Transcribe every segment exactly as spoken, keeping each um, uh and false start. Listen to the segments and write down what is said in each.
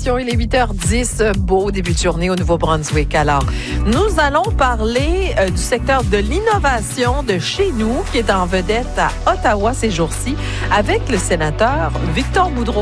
Attention, il est huit heures dix, beau début de journée au Nouveau-Brunswick. Alors, nous allons parler euh, du secteur de l'innovation de chez nous, qui est en vedette à Ottawa ces jours-ci, avec le sénateur Victor Boudreau.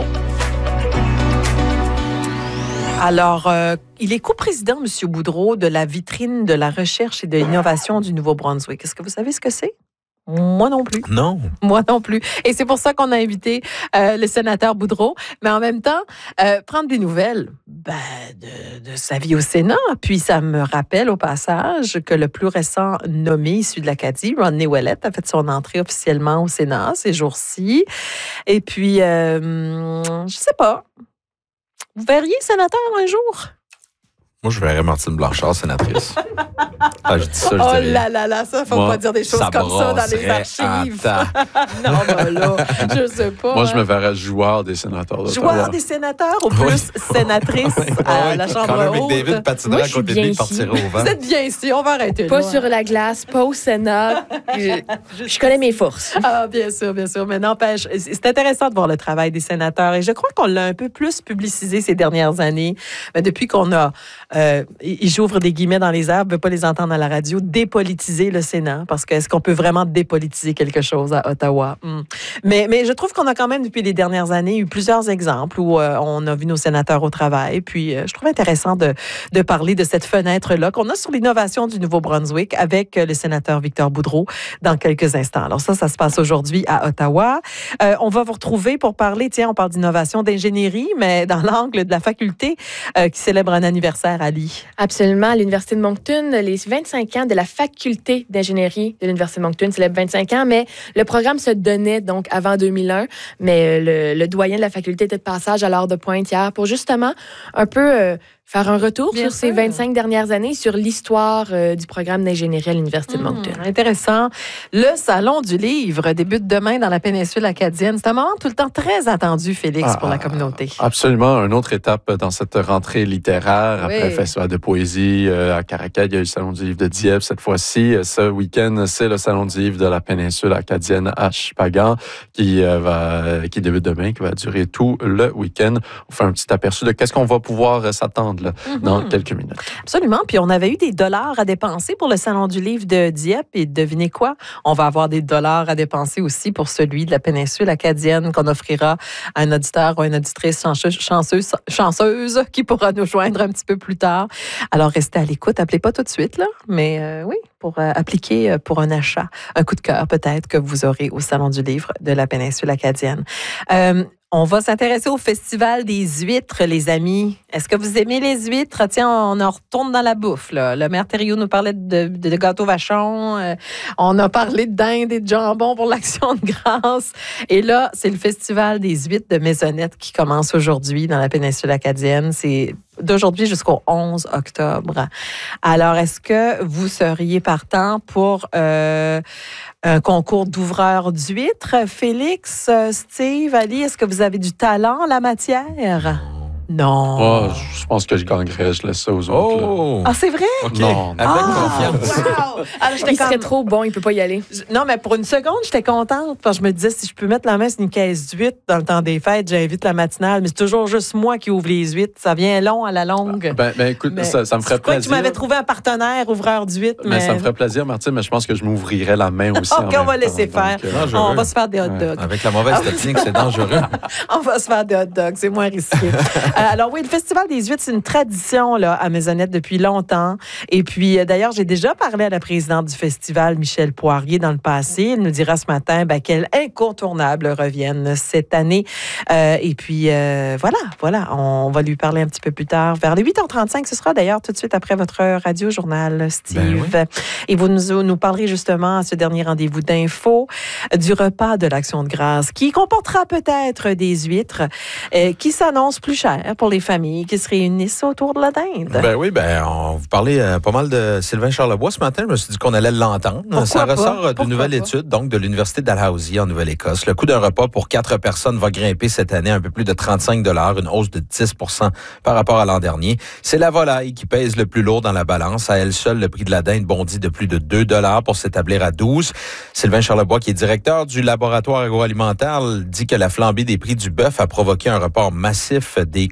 Alors, euh, il est coprésident, M. Boudreau, de la vitrine de la recherche et de l'innovation du Nouveau-Brunswick. Est-ce que vous savez ce que c'est? Moi non plus. Non. Moi non plus. Et c'est pour ça qu'on a invité euh, le sénateur Boudreau. Mais en même temps, euh, prendre des nouvelles ben, de, de sa vie au Sénat. Puis ça me rappelle au passage que le plus récent nommé issu de l'Acadie, Rodney Ouellette, a fait son entrée officiellement au Sénat ces jours-ci. Et puis, euh, je sais pas. Vous verriez sénateur un jour? Moi, je verrais Martine Blanchard, sénatrice. Ah, je dis ça, je Oh dis là là là, ça, faut Moi, pas dire des choses ça comme ça dans les archives. Non, ben là, je sais pas. Moi, hein. je me verrais joueur des sénateurs d'Ottawa. Joueur des sénateurs ou plus sénatrice à oui. la Chambre Connor haute. McDavid patinerait à côté de lui, partirait au vent. Vous êtes bien ici, on va arrêter Pas là. sur la glace, pas au Sénat. Je, je connais mes forces. Ah, bien sûr, bien sûr. Mais n'empêche, c'est intéressant de voir le travail des sénateurs. Et je crois qu'on l'a un peu plus publicisé ces dernières années. Mais depuis qu'on a, euh, j'ouvre des guillemets dans les airs, je ne veux pas les entendre à la radio, dépolitiser le Sénat. Parce que est-ce qu'on peut vraiment dépolitiser quelque chose à Ottawa? Hum. Mais, mais je trouve qu'on a quand même, depuis les dernières années, eu plusieurs exemples où euh, on a vu nos sénateurs au travail. Puis, euh, je trouve intéressant de, de parler de cette fenêtre-là qu'on a sur l'innovation du Nouveau-Brunswick avec euh, le sénateur Victor Boudreau dans quelques instants. Alors ça, ça se passe aujourd'hui à Ottawa. Euh, on va vous retrouver pour parler, tiens, on parle d'innovation, d'ingénierie, mais dans l'angle de la faculté euh, qui célèbre un anniversaire, Ali. Absolument. À l'Université de Moncton, les vingt-cinq ans de la faculté d'ingénierie de l'Université de Moncton célèbre vingt-cinq ans, mais le programme se donnait donc avant deux mille un, mais le, le doyen de la faculté était de passage à l'heure de pointe hier pour justement un peu euh, faire un retour Bien sur sûr. ces vingt-cinq dernières années, sur l'histoire euh, du programme d'ingénierie à l'Université mmh, de Moncton. Intéressant. Le Salon du livre débute demain dans la péninsule acadienne. C'est un moment tout le temps très attendu, Félix, ah, pour la communauté. Absolument. Une autre étape dans cette rentrée littéraire. Oui. Après le festival de poésie euh, à Caracal, il y a eu le Salon du livre de Dieppe cette fois-ci. Ce week-end, c'est le Salon du livre de la péninsule acadienne à Shippagan qui, euh, va, qui débute demain, qui va durer tout le week-end. On fait un petit aperçu de qu'est-ce qu'on va pouvoir s'attendre là, mm-hmm. dans quelques minutes. Absolument. Puis on avait eu des dollars à dépenser pour le Salon du livre de Dieppe. Et devinez quoi? On va avoir des dollars à dépenser aussi pour celui de la péninsule acadienne qu'on offrira à un auditeur ou une auditrice chanceuse, chanceuse, chanceuse qui pourra nous joindre un petit peu plus tard. Alors, restez à l'écoute. Appelez pas tout de suite, là. Mais euh, oui, pour euh, appliquer euh, pour un achat, un coup de cœur peut-être que vous aurez au Salon du livre de la péninsule acadienne. Euh, On va s'intéresser au Festival des huîtres, les amis. Est-ce que vous aimez les huîtres? Tiens, on en retourne dans la bouffe, là. Le maire Thériault nous parlait de, de, de gâteau vachon. Euh, on a parlé de dinde et de jambon pour l'Action de grâce. Et là, c'est le Festival des huîtres de Maisonnette qui commence aujourd'hui dans la péninsule acadienne. C'est d'aujourd'hui jusqu'au onze octobre. Alors, est-ce que vous seriez partant pour euh, un concours d'ouvreurs d'huîtres? Félix, Steve, Ali, est-ce que vous avez du talent en la matière? Non. Oh, je pense que je gagnerais, je laisse ça aux autres. Oh! Ah, c'est vrai? OK. Non. Avec Ah, confiance. wow! Alors, j'étais Il serait comme- trop bon, il peut pas y aller. Non, mais pour une seconde, j'étais contente parce que je me disais, si je peux mettre la main sur une caisse d'huîtres dans le temps des fêtes, j'invite la matinale. Mais c'est toujours juste moi qui ouvre les huîtres. Ça vient long à la longue. Ben, ben écoute, Mais ça, ça me ferait je crois que plaisir. tu m'avais trouvé un partenaire ouvreur d'huîtres. Mais... Mais ça me ferait plaisir, Martine, mais je pense que je m'ouvrirais la main aussi. OK, en on même va temps. laisser Donc, faire. euh, Dangereux. On va se faire des hot dogs. Avec la mauvaise technique, c'est dangereux. On va se faire des hot dogs, c'est moins risqué. euh, alors oui, le Festival des huîtres, c'est une tradition là, à Maisonnette depuis longtemps. Et puis, euh, d'ailleurs, j'ai déjà parlé à la présidente du festival, Michel Poirier, dans le passé. Elle nous dira ce matin ben, quels incontournables reviennent cette année. Euh, et puis, euh, voilà, voilà, on va lui parler un petit peu plus tard. Vers les huit heures trente-cinq, ce sera d'ailleurs tout de suite après votre radio-journal, Steve. Ben oui. Et vous nous, nous parlerez justement à ce dernier rendez-vous d'info du repas de l'Action de grâce qui comportera peut-être des huîtres euh, qui s'annoncent plus chères pour les familles qui se réunissent autour de la dinde. Ben oui, ben on vous parlait euh, pas mal de Sylvain Charlebois ce matin. Je me suis dit qu'on allait l'entendre. Pourquoi Ça pas? ressort euh, d'une Pourquoi nouvelle pas? étude donc de l'Université de Dalhousie en Nouvelle-Écosse. Le coût d'un repas pour quatre personnes va grimper cette année à un peu plus de trente-cinq dollars, une hausse de dix pour cent par rapport à l'an dernier. C'est la volaille qui pèse le plus lourd dans la balance. À elle seule, le prix de la dinde bondit de plus de deux dollars pour s'établir à douze. Sylvain Charlebois, qui est directeur du laboratoire agroalimentaire, dit que la flambée des prix du bœuf a provoqué un report massif des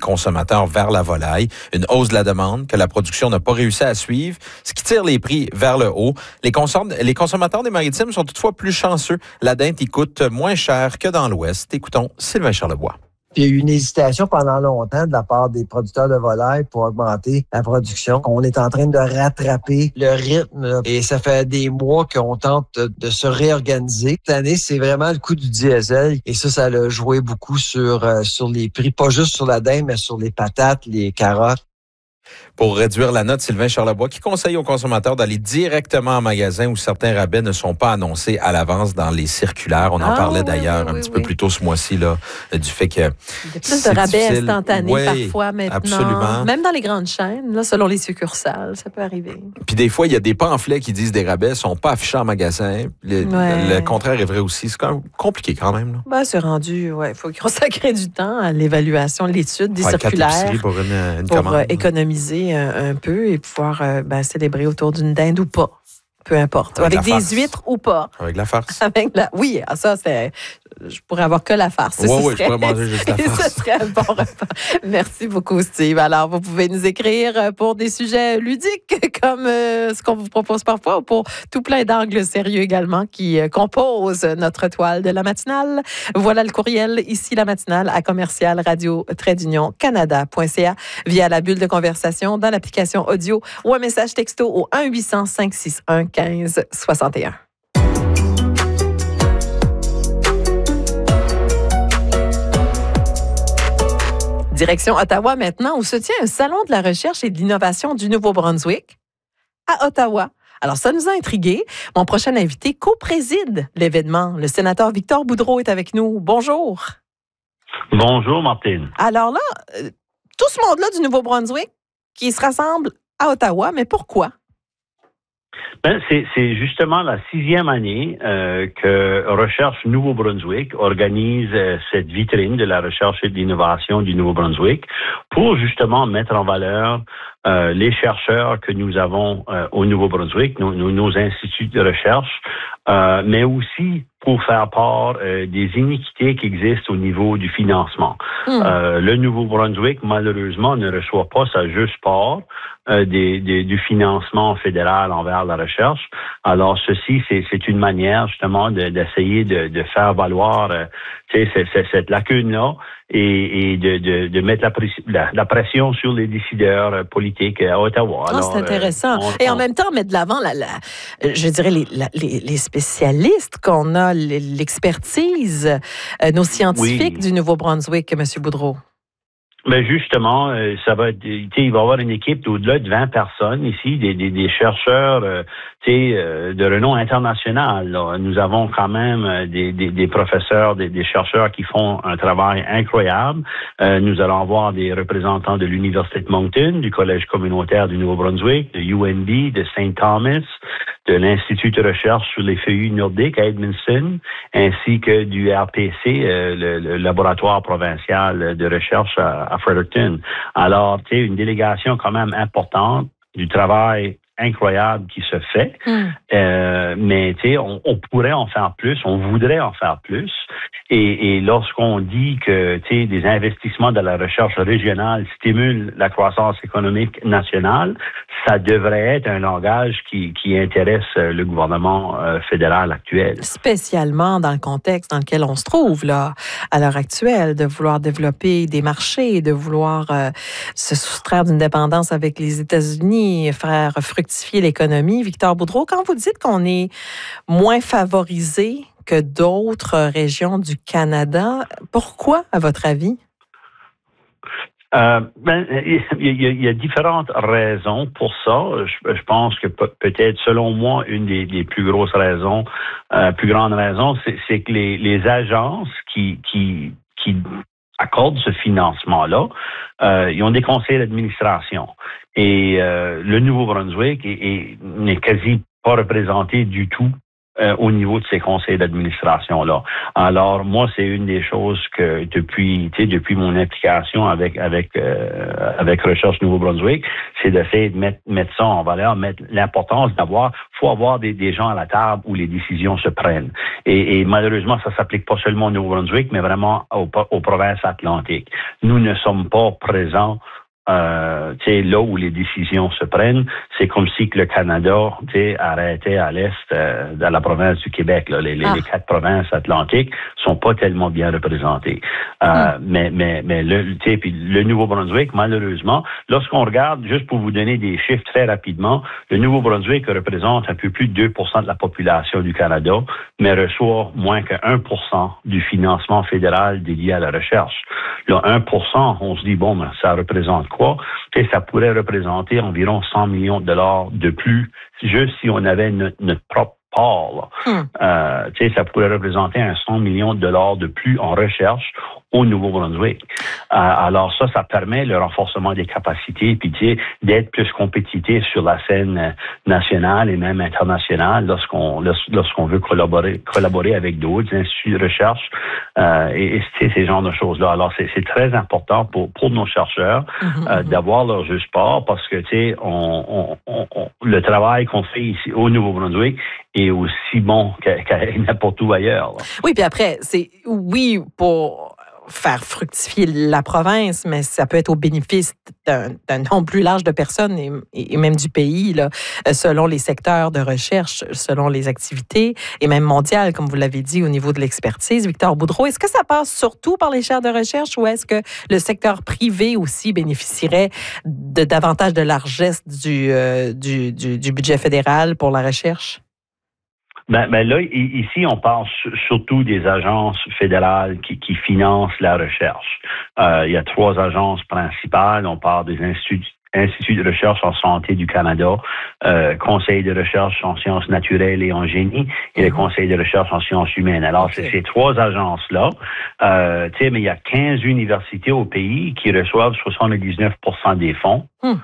consommateurs vers la volaille. Une hausse de la demande que la production n'a pas réussi à suivre, ce qui tire les prix vers le haut. Les, consom- les consommateurs des maritimes sont toutefois plus chanceux. La dinde y coûte moins cher que dans l'Ouest. Écoutons Sylvain Charlebois. Il y a eu une hésitation pendant longtemps de la part des producteurs de volailles pour augmenter la production. On est en train de rattraper le rythme là, et ça fait des mois qu'on tente de, de se réorganiser. Cette année, c'est vraiment le coût du diesel et ça, ça a joué beaucoup sur, euh, sur les prix, pas juste sur la dinde, mais sur les patates, les carottes. Pour réduire la note, Sylvain Charlebois qui conseille aux consommateurs d'aller directement en magasin où certains rabais ne sont pas annoncés à l'avance dans les circulaires. On en ah, parlait oui, d'ailleurs oui, un oui, petit oui. peu plus tôt ce mois-ci là, du fait que il y a plus de rabais difficile. instantanés oui, parfois maintenant. Absolument. Même dans les grandes chaînes, là, selon les succursales, ça peut arriver. Puis des fois, il y a des pamphlets qui disent des rabais sont pas affichés en magasin. Le, ouais. le contraire est vrai aussi. C'est quand même compliqué quand même. Là. Ben, c'est rendu, ouais, il faut consacrer du temps à l'évaluation, l'étude des ouais, circulaires pour, une, une pour commande, euh, économiser Un, un peu et pouvoir euh, ben, célébrer autour d'une dinde ou pas. Peu importe. Avec, Avec des farce. huîtres ou pas. Avec la farce. Avec la... Oui, ça, c'est... Je pourrais avoir que la farce. Oui, oui, serait... je pourrais manger juste la farce. Ce serait un bon repas. Merci beaucoup, Steve. Alors, vous pouvez nous écrire pour des sujets ludiques comme euh, ce qu'on vous propose parfois ou pour tout plein d'angles sérieux également qui euh, composent notre toile de la matinale. Voilà le courriel ici, la matinale, à commercial radio d'union canada point c a via la bulle de conversation dans l'application audio ou un message texto au un huit cents, cinq six un, quinze soixante et un. Direction Ottawa maintenant, où se tient un salon de la recherche et de l'innovation du Nouveau-Brunswick à Ottawa. Alors, ça nous a intrigués. Mon prochain invité co-préside l'événement. Le sénateur Victor Boudreau est avec nous. Bonjour. Bonjour, Martine. Alors là, euh, tout ce monde-là du Nouveau-Brunswick qui se rassemble à Ottawa, mais pourquoi? Ben, c'est, c'est justement la sixième année euh, que Recherche Nouveau-Brunswick organise euh, cette vitrine de la recherche et de l'innovation du Nouveau-Brunswick pour justement mettre en valeur euh, les chercheurs que nous avons euh, au Nouveau-Brunswick, nos, nos, nos instituts de recherche, euh, mais aussi pour faire part euh, des iniquités qui existent au niveau du financement. Mmh. Euh, le Nouveau-Brunswick, malheureusement, ne reçoit pas sa juste part euh, des, des, du financement fédéral envers la recherche. Alors, ceci, c'est, c'est une manière justement de, d'essayer de, de faire valoir euh, c'est, c'est, cette lacune-là et, et de, de, de mettre la, la, la pression sur les décideurs politiques à Ottawa. Alors, c'est intéressant. Euh, on, et en on... même temps, mettre de l'avant, la, la, je dirais, les, la, les, les spécialistes qu'on a, l'expertise, euh, nos scientifiques oui. du Nouveau-Brunswick, M. Boudreau. Mais justement, euh, ça va, il va y avoir une équipe d'au-delà de vingt personnes ici, des, des, des chercheurs, euh, euh, de renom international. Là. Nous avons quand même des, des, des professeurs, des, des chercheurs qui font un travail incroyable. Euh, nous allons avoir des représentants de l'Université de Moncton, du Collège communautaire du Nouveau-Brunswick, de U N B, de Saint Thomas, de l'Institut de recherche sur les feuillus nordiques à Edmundston, ainsi que du R P C, euh, le, le laboratoire provincial de recherche à, à Fredericton. Alors, tu sais, une délégation quand même importante du travail incroyable qui se fait, mm. euh, mais tu sais, on, on pourrait en faire plus, on voudrait en faire plus. Et, et lorsqu'on dit que tu sais, des investissements dans la recherche régionale stimulent la croissance économique nationale, ça devrait être un langage qui, qui intéresse le gouvernement euh, fédéral actuel. Spécialement dans le contexte dans lequel on se trouve là, à l'heure actuelle, de vouloir développer des marchés, de vouloir euh, se soustraire d'une dépendance avec les États-Unis, faire fructifier l'économie. Victor Boudreau, quand vous dites qu'on est moins favorisé que d'autres régions du Canada, pourquoi, à votre avis? Euh, ben, il y, a, il y a différentes raisons pour ça. Je, je pense que pe- peut-être, selon moi, une des, des plus grosses raisons, euh, plus grandes raisons, c'est, c'est que les, les agences qui, qui, qui accordent ce financement-là, euh, ils ont des conseils d'administration. Et euh, le Nouveau-Brunswick est, est, n'est quasi pas représenté du tout Euh, au niveau de ces conseils d'administration-là. Alors, moi, c'est une des choses que depuis, tu sais, depuis mon implication avec avec euh, avec Recherche Nouveau-Brunswick, c'est d'essayer de mettre, mettre ça en valeur, mettre l'importance d'avoir, faut avoir des, des gens à la table où les décisions se prennent. Et, et malheureusement, ça s'applique pas seulement au Nouveau-Brunswick, mais vraiment aux, aux provinces atlantiques. Nous ne sommes pas présents Euh, tu sais, là où les décisions se prennent, c'est comme si que le Canada, tu sais, arrêtait à l'est euh, de la province du Québec. Là. Les, les, ah. les quatre provinces atlantiques sont pas tellement bien représentées. Euh, mm. Mais mais mais le, tu sais, puis le Nouveau-Brunswick, malheureusement, lorsqu'on regarde, juste pour vous donner des chiffres très rapidement, le Nouveau-Brunswick représente un peu plus de deux pour cent de la population du Canada, mais reçoit moins que un pour cent du financement fédéral dédié à la recherche. Là, un pour cent, on se dit bon, ben, ça représente quoi? Et ça pourrait représenter environ cent millions de dollars de plus, juste si on avait notre, notre propre part. Hmm. Euh, tu sais, ça pourrait représenter un cent millions de dollars de plus en recherche au Nouveau-Brunswick. Euh, alors ça, ça permet le renforcement des capacités, puis tu sais, d'être plus compétitif sur la scène nationale et même internationale lorsqu'on lorsqu'on veut collaborer collaborer avec d'autres instituts de recherche euh, et, et tu sais, ces genres de choses-là. Alors c'est c'est très important pour pour nos chercheurs mm-hmm. euh, d'avoir leur juste part parce que tu sais, on, on, on, le travail qu'on fait ici au Nouveau-Brunswick est aussi bon qu'à, qu'à n'importe où ailleurs. Là. Oui, puis après, c'est oui pour faire fructifier la province, mais ça peut être au bénéfice d'un, d'un nombre plus large de personnes et, et même du pays, là, selon les secteurs de recherche, selon les activités, et même mondiales, comme vous l'avez dit, au niveau de l'expertise. Victor Boudreau, est-ce que ça passe surtout par les chaires de recherche ou est-ce que le secteur privé aussi bénéficierait de davantage de largesse du, euh, du, du, du budget fédéral pour la recherche? Ben, ben là, ici, on parle surtout des agences fédérales qui, qui financent la recherche. Euh, il y a trois agences principales. On parle des instituts Institut de recherche en santé du Canada, euh, Conseil de recherche en sciences naturelles et en génie, et mm-hmm. le Conseil de recherche en sciences humaines. Alors, okay. c'est ces trois agences-là. Euh, tu sais, mais il y a quinze universités au pays qui reçoivent soixante-dix-neuf pour cent des fonds. Mm.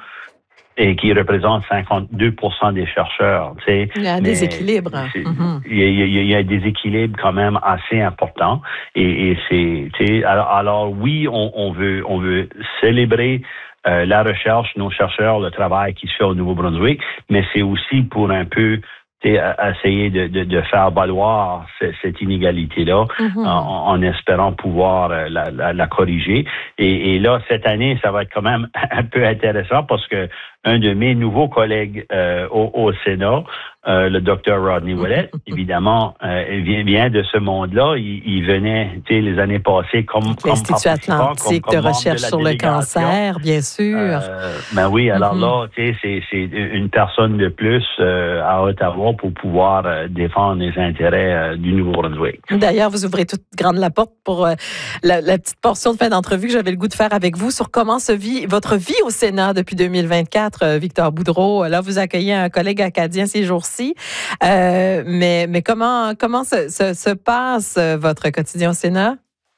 Et qui représente cinquante-deux pour cent des chercheurs. Tu sais, il y a un déséquilibre. Mm-hmm. Il, y a, il, y a, il y a un déséquilibre quand même assez important. Et, et c'est, tu sais, alors, alors oui, on, on veut, on veut célébrer euh, la recherche, nos chercheurs, le travail qui se fait au Nouveau-Brunswick, mais c'est aussi pour un peu essayer de, de, de faire valoir cette, cette inégalité-là mm-hmm. en, en espérant pouvoir la, la, la corriger. Et, et là, cette année, ça va être quand même un peu intéressant parce que un de mes nouveaux collègues euh, au, au Sénat, euh, le docteur Rodney Willett, évidemment, euh, vient, vient de ce monde-là. Il, il venait, tu sais, les années passées comme comme l'Institut Atlantique comme, comme de recherche de sur le cancer, bien sûr. Euh, ben oui, alors mm-hmm. là, tu sais, c'est, c'est une personne de plus euh, à Ottawa pour pouvoir euh, défendre les intérêts euh, du Nouveau-Brunswick. D'ailleurs, vous ouvrez toute grande la porte pour euh, la, la petite portion de fin d'entrevue que j'avais le goût de faire avec vous sur comment se vit votre vie au Sénat depuis deux mille vingt-quatre. Victor Boudreau, là, vous accueillez un collègue acadien ces jours-ci. Euh, mais, mais comment, comment se, se, se passe votre quotidien au Sénat?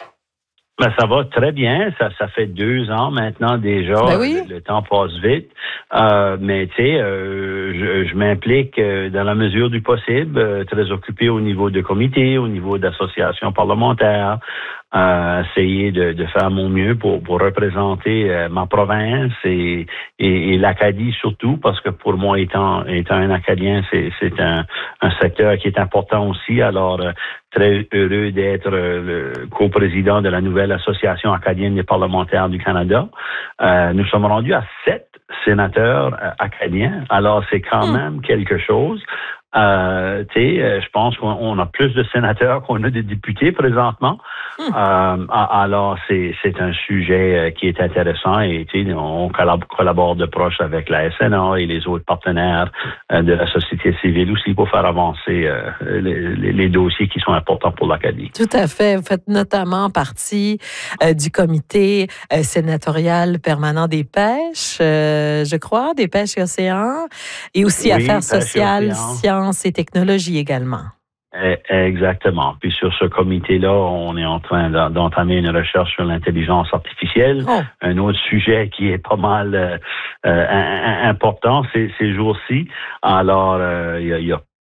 Ben, ça va très bien. Ça, ça fait deux ans maintenant déjà. Ben oui. le, le temps passe vite. Euh, mais tu sais, euh, je, je m'implique dans la mesure du possible, euh, très occupé au niveau de comité, au niveau d'associations parlementaires. Euh, essayer de, de faire mon mieux pour, pour représenter euh, ma province et, et, et l'Acadie surtout, parce que pour moi, étant, étant un Acadien, c'est, c'est un, un secteur qui est important aussi. Alors, euh, très heureux d'être euh, le coprésident de la nouvelle Association acadienne des parlementaires du Canada. Euh, nous sommes rendus à sept sénateurs euh, acadiens. Alors, c'est quand mmh. même quelque chose. Euh, tu sais, euh, je pense qu'on a plus de sénateurs qu'on a de députés présentement. Hum. Euh, alors, c'est c'est un sujet euh, qui est intéressant et tu sais, on collabore, collabore de proche avec la S N A et les autres partenaires euh, de la société civile aussi pour faire avancer euh, les, les, les dossiers qui sont importants pour l'Acadie. Tout à fait. Vous faites notamment partie euh, du comité euh, sénatorial permanent des pêches, euh, je crois, des pêches et océans, et aussi oui, affaires sociales, sciences et technologies également. Exactement. Puis sur ce comité-là, on est en train d'entamer une recherche sur l'intelligence artificielle. Oh. Un autre sujet qui est pas mal euh, important ces, ces jours-ci. Alors, euh, il y a, il y a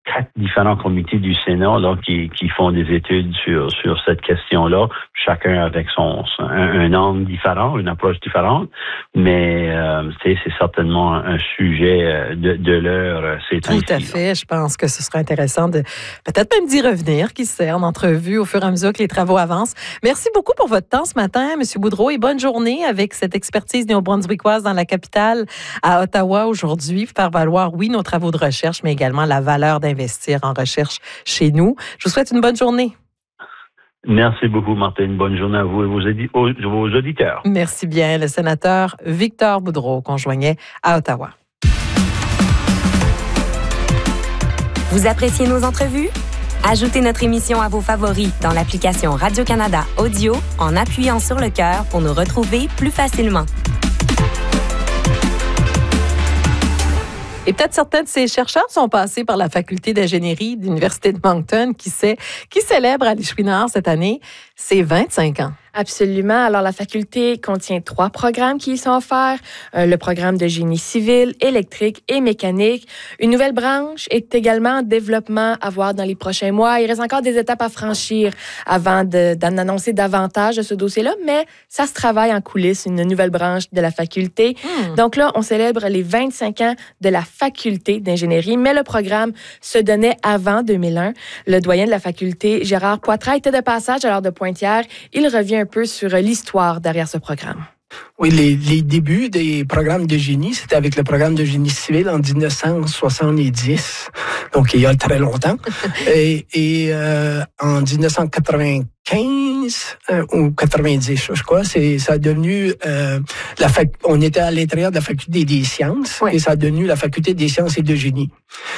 quatre différents comités du Sénat là, qui, qui font des études sur, sur cette question-là, chacun avec son, son un, un angle différent, une approche différente, mais euh, c'est, c'est certainement un sujet de, de l'heure. C'est Tout ainsi, à fait. Là. Je pense que ce serait intéressant de peut-être même d'y revenir, qui sert en entrevue au fur et à mesure que les travaux avancent. Merci beaucoup pour votre temps ce matin, M. Boudreau, et bonne journée avec cette expertise néo-brunswickoise dans la capitale à Ottawa aujourd'hui, pour faire valoir, oui, nos travaux de recherche, mais également la valeur d'investir en recherche chez nous. Je vous souhaite une bonne journée. Merci beaucoup, Martin. Une bonne journée à vous et vos, édi- aux, vos auditeurs. Merci bien. Le sénateur Victor Boudreau qu'on joignait à Ottawa. Vous appréciez nos entrevues? Ajoutez notre émission à vos favoris dans l'application Radio-Canada Audio en appuyant sur le cœur pour nous retrouver plus facilement. Et peut-être certains de ces chercheurs sont passés par la faculté d'ingénierie de l'Université de Moncton, qui, sait, qui célèbre à l'Échouinard cette année ses vingt-cinq ans. Absolument. Alors, la faculté contient trois programmes qui y sont offerts. Euh, le programme de génie civil, électrique et mécanique. Une nouvelle branche est également en développement à voir dans les prochains mois. Il reste encore des étapes à franchir avant de, d'en annoncer davantage de ce dossier-là, mais ça se travaille en coulisses, une nouvelle branche de la faculté. Mmh. Donc là, on célèbre les vingt-cinq ans de la faculté d'ingénierie, mais le programme se donnait avant deux mille un. Le doyen de la faculté, Gérard Poitras, était de passage à l'heure de Pointe-Pierre. Il revient un peu sur l'histoire derrière ce programme. Oui, les, les débuts des programmes de génie, c'était avec le programme de génie civil en dix-neuf cent soixante-dix, donc il y a très longtemps. et et euh, en dix-neuf cent quatre-vingt-quinze euh, ou quatre-vingt-dix, je crois, c'est ça a devenu euh, la fac, on était à l'intérieur de la faculté des sciences, oui. Et ça a devenu la faculté des sciences et de génie.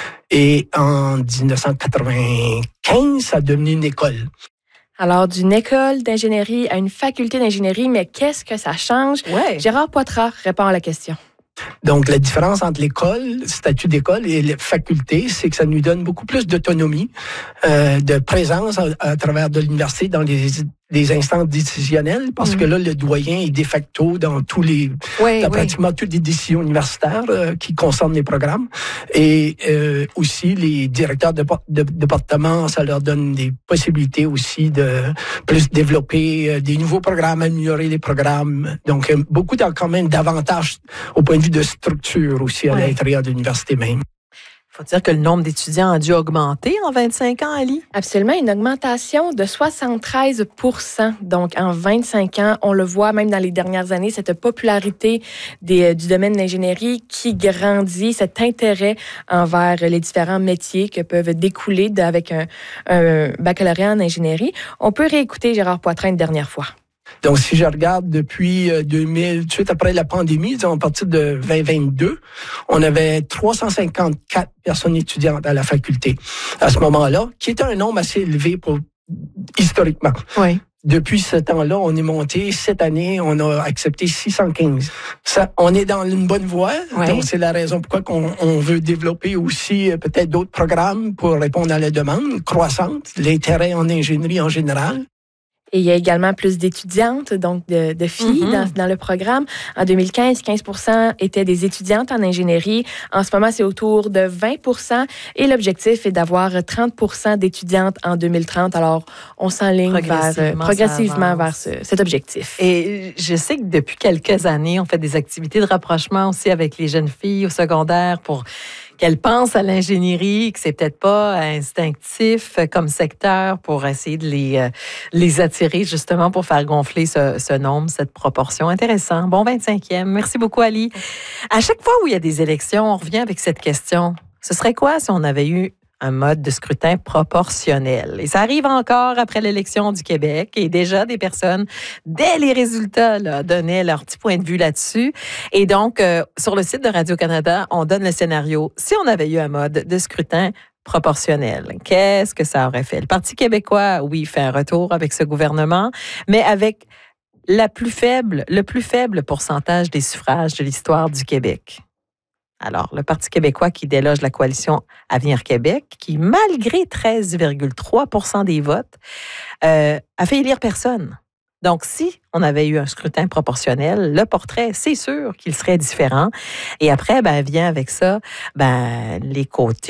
Et en dix-neuf cent quatre-vingt-quinze, ça a devenu une école. Alors, d'une école d'ingénierie à une faculté d'ingénierie, mais qu'est-ce que ça change? Ouais. Gérard Poitras répond à la question. Donc, la différence entre l'école, le statut d'école et la faculté, c'est que ça nous donne beaucoup plus d'autonomie, euh, de présence à, à travers de l'université dans les, les instances décisionnelles, parce mmh. que là, le doyen est de facto dans tous les, oui, dans oui. pratiquement toutes les décisions universitaires euh, qui concernent les programmes. Et euh, aussi, les directeurs de, de, de département, ça leur donne des possibilités aussi de plus développer euh, des nouveaux programmes, améliorer les programmes. Donc, euh, beaucoup de, quand même d'avantages au point de vue de structure aussi à oui. l'intérieur de l'université même. Il faut dire que le nombre d'étudiants a dû augmenter en vingt-cinq ans, Ali? Absolument, une augmentation de soixante-treize pour cent. Donc, en vingt-cinq ans, on le voit même dans les dernières années, cette popularité des, du domaine de l'ingénierie qui grandit, cet intérêt envers les différents métiers que peuvent découler avec un, un baccalauréat en ingénierie. On peut réécouter Gérard Poitras une dernière fois. Donc, si je regarde depuis deux mille, tout de suite après la pandémie, disons, à partir de vingt vingt-deux, on avait trois cent cinquante-quatre personnes étudiantes à la faculté à ce moment-là, qui était un nombre assez élevé pour, historiquement. Oui. Depuis ce temps-là, on est monté. Cette année, on a accepté six cent quinze. Ça, on est dans une bonne voie. Oui. Donc, c'est la raison pourquoi qu'on, on veut développer aussi peut-être d'autres programmes pour répondre à la demande croissante, l'intérêt en ingénierie en général. Et il y a également plus d'étudiantes, donc de, de filles mm-hmm. dans, dans le programme. En deux mille quinze, quinze pour cent étaient des étudiantes en ingénierie. En ce moment, c'est autour de vingt pour cent. Et l'objectif est d'avoir trente pour cent d'étudiantes en deux mille trente. Alors, on s'enligne vers, euh, progressivement vers ce, cet objectif. Et je sais que depuis quelques années, on fait des activités de rapprochement aussi avec les jeunes filles au secondaire pour qu'elles pensent à l'ingénierie, que c'est peut-être pas instinctif comme secteur pour essayer de les, euh, les attirer justement pour faire gonfler ce, ce nombre, cette proportion. Intéressant. Bon vingt-cinquième. Merci beaucoup, Ali. À chaque fois où il y a des élections, on revient avec cette question. Ce serait quoi si on avait eu un mode de scrutin proportionnel? Et ça arrive encore après l'élection du Québec. Et déjà, des personnes, dès les résultats, là, donnaient leur petit point de vue là-dessus. Et donc, euh, sur le site de Radio-Canada, on donne le scénario. Si on avait eu un mode de scrutin proportionnel, qu'est-ce que ça aurait fait? Le Parti québécois, oui, fait un retour avec ce gouvernement, mais avec la plus faible, le plus faible pourcentage des suffrages de l'histoire du Québec. Alors, le Parti québécois qui déloge la coalition Avenir Québec, qui, malgré treize virgule trois pour cent des votes, euh, a fait élire personne. Donc, si on avait eu un scrutin proportionnel, le portrait, c'est sûr qu'il serait différent. Et après, ben, vient avec ça ben, les côtés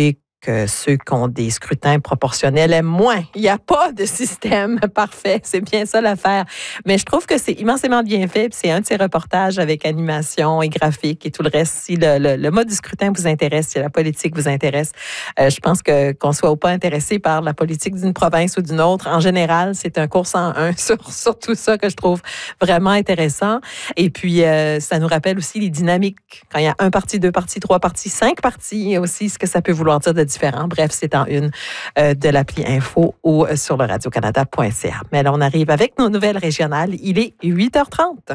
que ceux qui ont des scrutins proportionnels aiment moins. Il n'y a pas de système parfait. C'est bien ça l'affaire. Mais je trouve que c'est immensément bien fait. Puis c'est un de ces reportages avec animation et graphique et tout le reste. Si le, le, le mode du scrutin vous intéresse, si la politique vous intéresse, euh, je pense que qu'on soit ou pas intéressé par la politique d'une province ou d'une autre, en général, c'est un cours cent un sur, sur tout ça que je trouve vraiment intéressant. Et puis, euh, ça nous rappelle aussi les dynamiques. Quand il y a un parti, deux partis, trois partis, cinq partis, aussi ce que ça peut vouloir dire de différent. Bref, c'est en une euh, de l'appli Info ou euh, sur le radio canada point c a. Mais là, on arrive avec nos nouvelles régionales. Il est huit heures trente.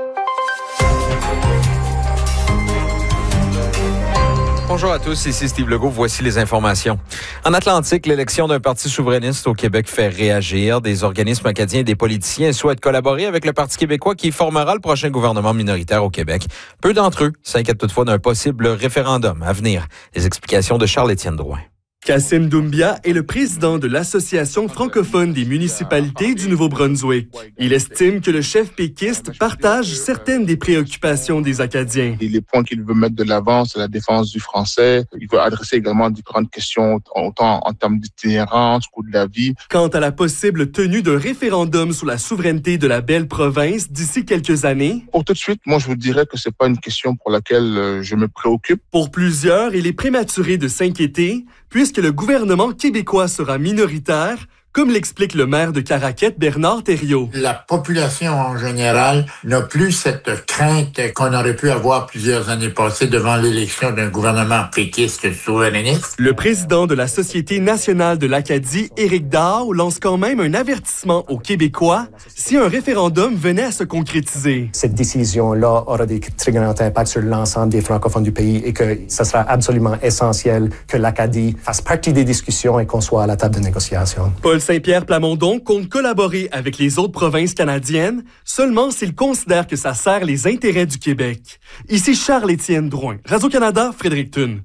Bonjour à tous, ici Steve Legault. Voici les informations. En Atlantique, l'élection d'un parti souverainiste au Québec fait réagir. Des organismes acadiens et des politiciens souhaitent collaborer avec le Parti québécois qui formera le prochain gouvernement minoritaire au Québec. Peu d'entre eux s'inquiètent toutefois d'un possible référendum à venir. Les explications de Charles-Étienne Drouin. Kassim Doumbia est le président de l'Association francophone des municipalités du Nouveau-Brunswick. Il estime que le chef péquiste partage certaines des préoccupations des Acadiens. Et les points qu'il veut mettre de l'avant, c'est la défense du français. Il veut adresser également différentes questions, autant en termes d'itinérance qu'au de la vie. Quant à la possible tenue d'un référendum sur la souveraineté de la belle province d'ici quelques années, pour tout de suite, moi, je vous dirais que c'est pas une question pour laquelle je me préoccupe. Pour plusieurs, il est prématuré de s'inquiéter, puisque le gouvernement québécois sera minoritaire, comme l'explique le maire de Caraquette, Bernard Thériault. La population en général n'a plus cette crainte qu'on aurait pu avoir plusieurs années passées devant l'élection d'un gouvernement péquiste souverainiste. Le président de la Société nationale de l'Acadie, Éric Daou, lance quand même un avertissement aux Québécois si un référendum venait à se concrétiser. Cette décision-là aura des très grands impacts sur l'ensemble des francophones du pays et que ce sera absolument essentiel que l'Acadie fasse partie des discussions et qu'on soit à la table de négociation. Paul Saint-Pierre Plamondon compte collaborer avec les autres provinces canadiennes seulement s'il considère que ça sert les intérêts du Québec. Ici Charles-Étienne Drouin, Radio-Canada, Fredericton.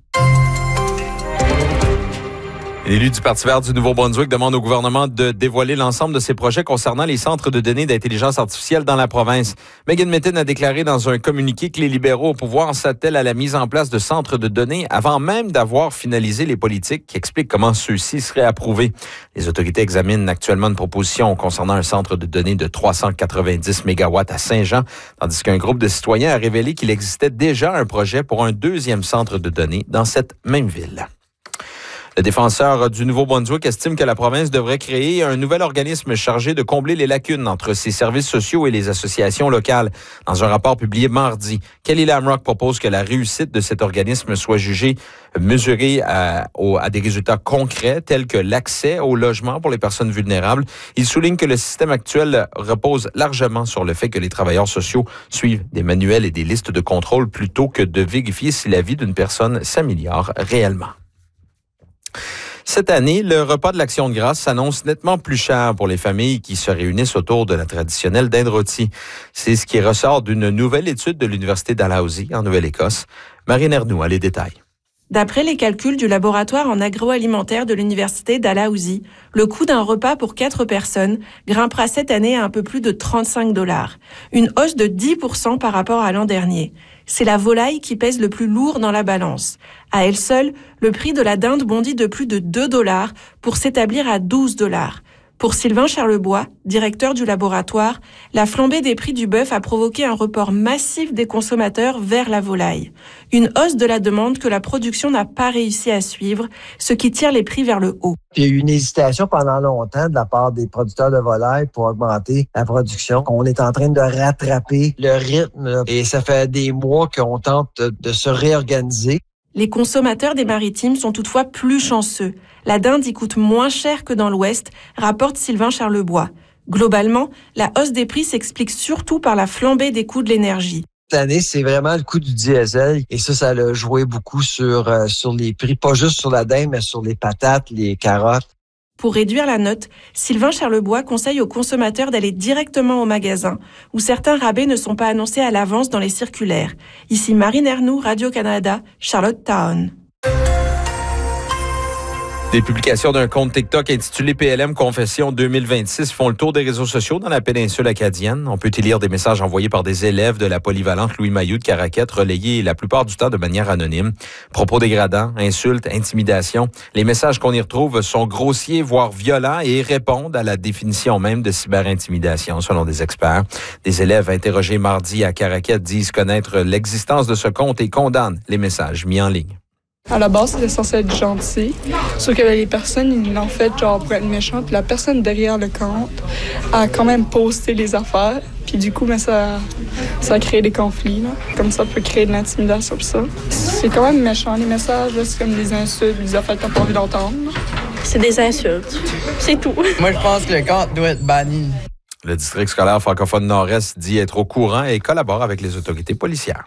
L'élu du Parti vert du Nouveau-Brunswick demande au gouvernement de dévoiler l'ensemble de ses projets concernant les centres de données d'intelligence artificielle dans la province. Megan Mitton a déclaré dans un communiqué que les libéraux au pouvoir s'attellent à la mise en place de centres de données avant même d'avoir finalisé les politiques qui expliquent comment ceux-ci seraient approuvés. Les autorités examinent actuellement une proposition concernant un centre de données de trois cent quatre-vingt-dix mégawatts à Saint-Jean, tandis qu'un groupe de citoyens a révélé qu'il existait déjà un projet pour un deuxième centre de données dans cette même ville. Le défenseur du Nouveau-Brunswick estime que la province devrait créer un nouvel organisme chargé de combler les lacunes entre ses services sociaux et les associations locales. Dans un rapport publié mardi, Kelly Lamrock propose que la réussite de cet organisme soit jugée mesurée à, à des résultats concrets tels que l'accès au logement pour les personnes vulnérables. Il souligne que le système actuel repose largement sur le fait que les travailleurs sociaux suivent des manuels et des listes de contrôle plutôt que de vérifier si la vie d'une personne s'améliore réellement. Cette année, le repas de l'Action de grâce s'annonce nettement plus cher pour les familles qui se réunissent autour de la traditionnelle dinde rôtie. C'est ce qui ressort d'une nouvelle étude de l'Université Dalhousie en Nouvelle-Écosse. Marine Ernoux a les détails. D'après les calculs du laboratoire en agroalimentaire de l'Université Dalhousie, le coût d'un repas pour quatre personnes grimpera cette année à un peu plus de trente-cinq dollars, une hausse de dix pour cent par rapport à l'an dernier. C'est la volaille qui pèse le plus lourd dans la balance. À elle seule, le prix de la dinde bondit de plus de deux dollars pour s'établir à douze dollars. Pour Sylvain Charlebois, directeur du laboratoire, la flambée des prix du bœuf a provoqué un report massif des consommateurs vers la volaille. Une hausse de la demande que la production n'a pas réussi à suivre, ce qui tire les prix vers le haut. Il y a eu une hésitation pendant longtemps de la part des producteurs de volaille pour augmenter la production. On est en train de rattraper le rythme et ça fait des mois qu'on tente de se réorganiser. Les consommateurs des maritimes sont toutefois plus chanceux. La dinde y coûte moins cher que dans l'Ouest, rapporte Sylvain Charlebois. Globalement, la hausse des prix s'explique surtout par la flambée des coûts de l'énergie. Cette année, c'est vraiment le coût du diesel et ça, ça a joué beaucoup sur, euh, sur les prix, pas juste sur la dinde, mais sur les patates, les carottes. Pour réduire la note, Sylvain Charlebois conseille aux consommateurs d'aller directement au magasin, où certains rabais ne sont pas annoncés à l'avance dans les circulaires. Ici Marine Ernoux, Radio-Canada, Charlottetown. Des publications d'un compte TikTok intitulé P L M Confession deux mille vingt-six font le tour des réseaux sociaux dans la péninsule acadienne. On peut y lire des messages envoyés par des élèves de la polyvalente Louis Mailloux de Caraquette, relayés la plupart du temps de manière anonyme. Propos dégradants, insultes, intimidations. Les messages qu'on y retrouve sont grossiers, voire violents, et répondent à la définition même de cyberintimidation, selon des experts. Des élèves interrogés mardi à Caraquette disent connaître l'existence de ce compte et condamnent les messages mis en ligne. À la base, c'était censé être gentil. Sauf que les personnes, ils l'ont fait genre pour être méchants. Puis la personne derrière le compte a quand même posté les affaires. Puis du coup, ben, ça, ça a créé des conflits. Là. Comme ça peut créer de l'intimidation. Puis ça. C'est quand même méchant, les messages. Là. C'est comme des insultes, des affaires que t'as pas envie d'entendre. C'est des insultes. C'est tout. Moi, je pense que le compte doit être banni. Le district scolaire francophone Nord-Est dit être au courant et collabore avec les autorités policières.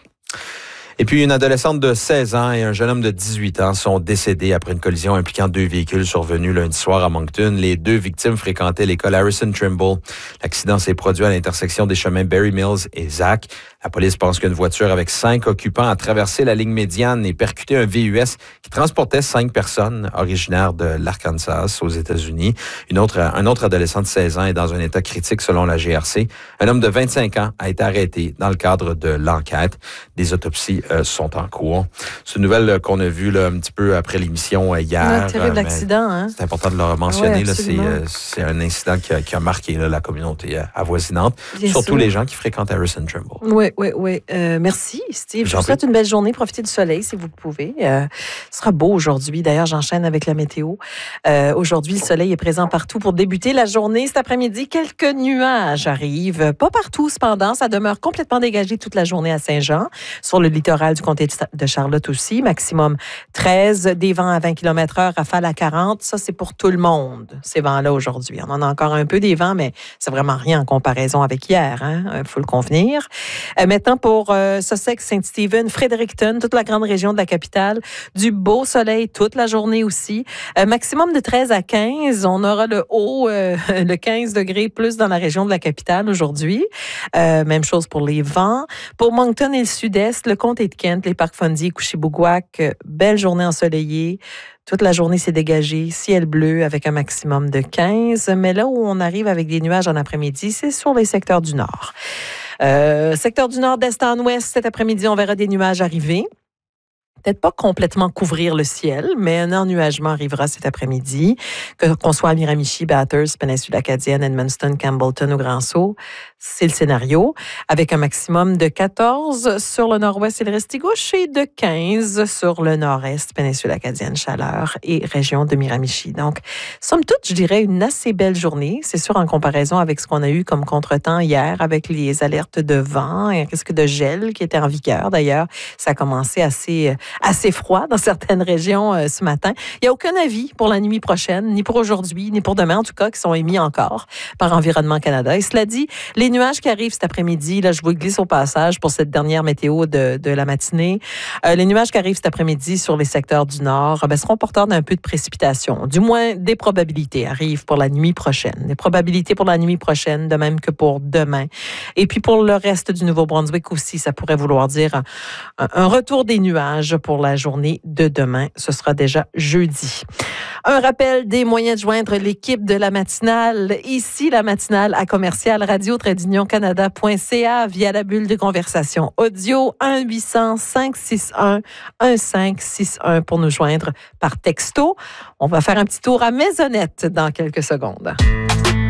Et puis, une adolescente de seize ans et un jeune homme de dix-huit ans sont décédés après une collision impliquant deux véhicules survenus lundi soir à Moncton. Les deux victimes fréquentaient l'école Harrison Trimble. L'accident s'est produit à l'intersection des chemins Berry Mills et Zach. La police pense qu'une voiture avec cinq occupants a traversé la ligne médiane et percuté un V U S qui transportait cinq personnes originaires de l'Arkansas aux États-Unis. Une autre, un autre adolescent de seize ans est dans un état critique selon la G R C. Un homme de vingt-cinq ans a été arrêté dans le cadre de l'enquête. Des autopsies euh, sont en cours. C'est une nouvelle qu'on a vue là, un petit peu après l'émission hier. Un terrible euh, accident. Hein? C'est important de le mentionner. Ouais, là, c'est, euh, c'est un incident qui a, qui a marqué là, la communauté euh, avoisinante, Bien surtout sûr. Les gens qui fréquentent Harrison Trimble. Oui, oui, oui. Euh, merci, Steve. Je vous souhaite une belle journée. Profitez du soleil si vous le pouvez. Euh, ce sera beau aujourd'hui. D'ailleurs, j'enchaîne avec la météo. Euh, aujourd'hui, le soleil est présent partout pour débuter la journée. Cet après-midi, quelques nuages arrivent. Pas partout, cependant. Ça demeure complètement dégagé toute la journée à Saint-Jean. Sur le littoral du comté de Charlotte aussi. Maximum treize. Des vents à vingt kilomètres heure, rafale à quarante. Ça, c'est pour tout le monde, ces vents-là aujourd'hui. On en a encore un peu des vents, mais c'est vraiment rien en comparaison avec hier. Il hein? faut le convenir. Euh, maintenant, pour euh, Sussex, Saint-Stephen, Fredericton, toute la grande région de la capitale, du beau soleil toute la journée aussi. Euh, maximum de treize à quinze. On aura le haut, euh, le quinze degrés plus dans la région de la capitale aujourd'hui. Euh, même chose pour les vents. Pour Moncton et le sud-est, le comté de Kent, les parcs Fundy, Couchibougouac, belle journée ensoleillée. Toute la journée s'est dégagée, ciel bleu avec un maximum de quinze. Mais là où on arrive avec des nuages en après-midi, c'est sur les secteurs du nord. Euh, secteur du nord d'est en ouest, cet après-midi, on verra des nuages arriver. Peut-être pas complètement couvrir le ciel, mais un ennuagement arrivera cet après-midi. Que, qu'on soit à Miramichi, Bathurst, péninsule acadienne, Edmundston, Campbellton ou Grand-Sault, c'est le scénario. Avec un maximum de quatorze sur le nord-ouest et le Restigouche et de quinze sur le nord-est, péninsule acadienne, chaleur et région de Miramichi. Donc, somme toute, je dirais une assez belle journée. C'est sûr en comparaison avec ce qu'on a eu comme contretemps hier avec les alertes de vent et un risque de gel qui était en vigueur. D'ailleurs, ça a commencé assez... assez froid dans certaines régions euh, ce matin. Il n'y a aucun avis pour la nuit prochaine, ni pour aujourd'hui, ni pour demain, en tout cas, qui sont émis encore par Environnement Canada. Et cela dit, les nuages qui arrivent cet après-midi, là, je vous glisse au passage pour cette dernière météo de, de la matinée. Euh, les nuages qui arrivent cet après-midi sur les secteurs du nord ben, seront porteurs d'un peu de précipitation. Du moins, des probabilités arrivent pour la nuit prochaine. Des probabilités pour la nuit prochaine, de même que pour demain. Et puis pour le reste du Nouveau-Brunswick aussi, ça pourrait vouloir dire un, un retour des nuages pour la journée de demain. Ce sera déjà jeudi. Un rappel des moyens de joindre l'équipe de la matinale. Ici, la matinale à commercial radio trait d'union canada point c a via la bulle de conversation audio un huit cents cinq six un un cinq six un pour nous joindre par texto. On va faire un petit tour à Maisonnette dans quelques secondes.